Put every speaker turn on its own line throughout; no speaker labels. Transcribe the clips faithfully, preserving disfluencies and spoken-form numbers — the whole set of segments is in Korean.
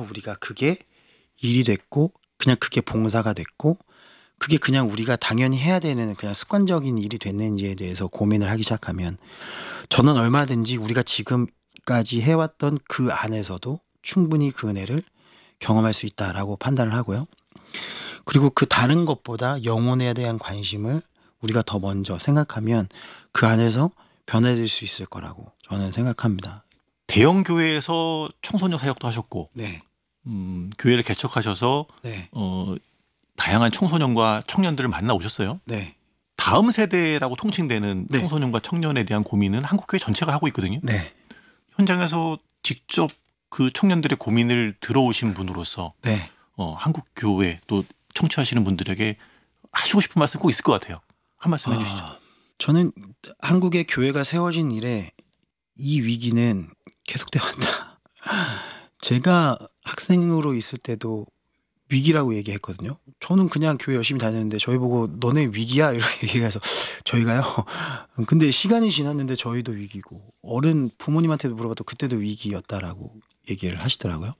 우리가 그게 일이 됐고 그냥 그게 봉사가 됐고 그게 그냥 우리가 당연히 해야 되는 그냥 습관적인 일이 됐는지에 대해서 고민을 하기 시작하면 저는 얼마든지 우리가 지금까지 해왔던 그 안에서도 충분히 그 은혜를 경험할 수 있다라고 판단을 하고요. 그리고 그 다른 것보다 영혼에 대한 관심을 우리가 더 먼저 생각하면 그 안에서 변해질 수 있을 거라고 저는 생각합니다.
대형 교회에서 청소년 사역도 하셨고
네.
음, 교회를 개척하셔서
네.
어, 다양한 청소년과 청년들을 만나 오셨어요.
네.
다음 세대라고 통칭되는
네.
청소년과 청년에 대한 고민은 한국교회 전체가 하고 있거든요.
네.
현장에서 직접 그 청년들의 고민을 들어오신 분으로서
네.
어, 한국교회 또 청취하시는 분들에게 하시고 싶은 말씀 꼭 있을 것 같아요. 한 말씀 해주시죠.
아, 저는 한국의 교회가 세워진 이래 이 위기는 계속되어 왔다. 제가 학생으로 있을 때도 위기라고 얘기했거든요. 저는 그냥 교회 열심히 다녔는데 저희 보고 너네 위기야? 이렇게 얘기해서 저희가요. 근데 시간이 지났는데 저희도 위기고 어른 부모님한테도 물어봐도 그때도 위기였다라고 얘기를 하시더라고요.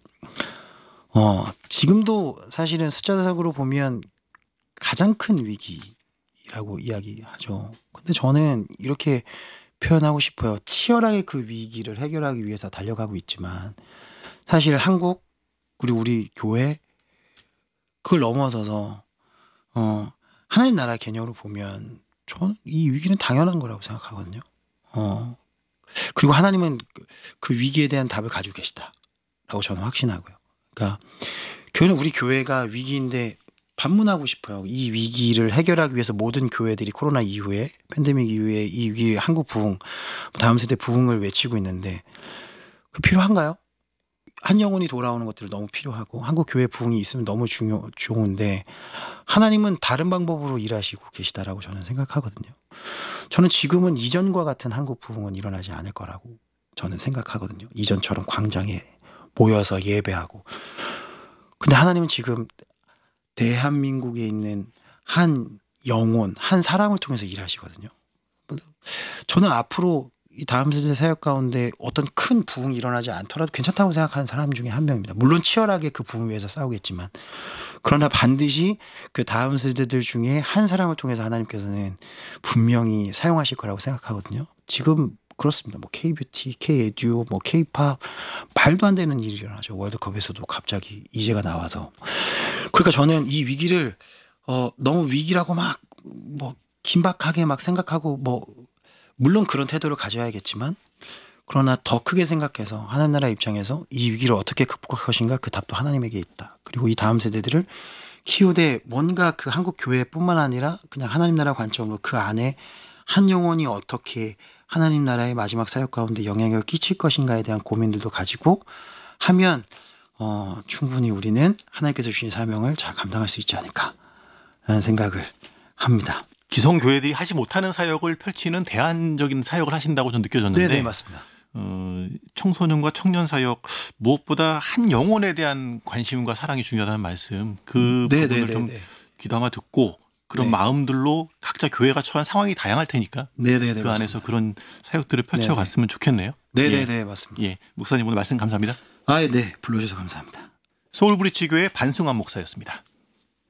어, 지금도 사실은 숫자상으로 보면 가장 큰 위기라고 이야기하죠. 근데 저는 이렇게 표현하고 싶어요. 치열하게 그 위기를 해결하기 위해서 달려가고 있지만 사실 한국 그리고 우리 교회 그걸 넘어서서 어, 하나님 나라 개념으로 보면 저는 이 위기는 당연한 거라고 생각하거든요. 어, 그리고 하나님은 그, 그 위기에 대한 답을 가지고 계시다라고 저는 확신하고요. 그러니까 교회는 우리 교회가 위기인데 반문하고 싶어요. 이 위기를 해결하기 위해서 모든 교회들이 코로나 이후에 팬데믹 이후에 이 위기 한국 부흥 다음 세대 부흥을 외치고 있는데 그 필요한가요? 한 영혼이 돌아오는 것들이 너무 필요하고 한국 교회 부흥이 있으면 너무 중요 좋은데 하나님은 다른 방법으로 일하시고 계시다라고 저는 생각하거든요. 저는 지금은 이전과 같은 한국 부흥은 일어나지 않을 거라고 저는 생각하거든요. 이전처럼 광장에 모여서 예배하고. 근데 하나님은 지금 대한민국에 있는 한 영혼, 한 사람을 통해서 일하시거든요. 저는 앞으로 이 다음 세대 사역 가운데 어떤 큰 부흥이 일어나지 않더라도 괜찮다고 생각하는 사람 중에 한 명입니다. 물론 치열하게 그 부흥을 위해서 싸우겠지만 그러나 반드시 그 다음 세대들 중에 한 사람을 통해서 하나님께서는 분명히 사용하실 거라고 생각하거든요. 지금 그렇습니다. 뭐 K-뷰티, K-에듀, 뭐 K-팝 말도 안 되는 일이 일어나죠. 월드컵에서도 갑자기 이제가 나와서. 그러니까 저는 이 위기를 어, 너무 위기라고 막 뭐 긴박하게 막 생각하고 뭐 물론 그런 태도를 가져야겠지만 그러나 더 크게 생각해서 하나님 나라 입장에서 이 위기를 어떻게 극복할 것인가 그 답도 하나님에게 있다. 그리고 이 다음 세대들을 키우되 뭔가 그 한국 교회뿐만 아니라 그냥 하나님 나라 관점으로 그 안에 한 영혼이 어떻게 하나님 나라의 마지막 사역 가운데 영향을 끼칠 것인가에 대한 고민들도 가지고 하면 어, 충분히 우리는 하나님께서 주신 사명을 잘 감당할 수 있지 않을까라는 생각을 합니다.
기성 교회들이 하지 못하는 사역을 펼치는 대안적인 사역을 하신다고 저는 느껴졌는데
네네 맞습니다.
어, 청소년과 청년 사역 무엇보다 한 영혼에 대한 관심과 사랑이 중요하다는 말씀 그 부분을 좀 귀담아 듣고 그런
네.
마음들로 각자 교회가 처한 상황이 다양할 테니까
네네네
그
맞습니다.
안에서 그런 사역들을 펼쳐갔으면 좋겠네요.
네네네
예.
맞습니다.
예, 목사님 오늘 말씀 감사합니다.
아, 네 불러주셔서 감사합니다.
서울브리지 교회 반승환 목사였습니다.